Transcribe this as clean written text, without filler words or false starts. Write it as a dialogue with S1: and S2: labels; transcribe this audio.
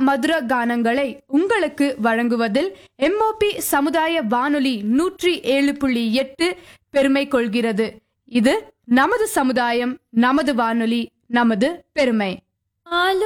S1: மதுர கானங்களை உங்களுக்கு வழங்குவதில் எம்ஓபி சமுதாய வானொலி 107.8 பெருமை கொள்கிறது. இது நமது சமுதாயம், நமது வானொலி, நமது பெருமை.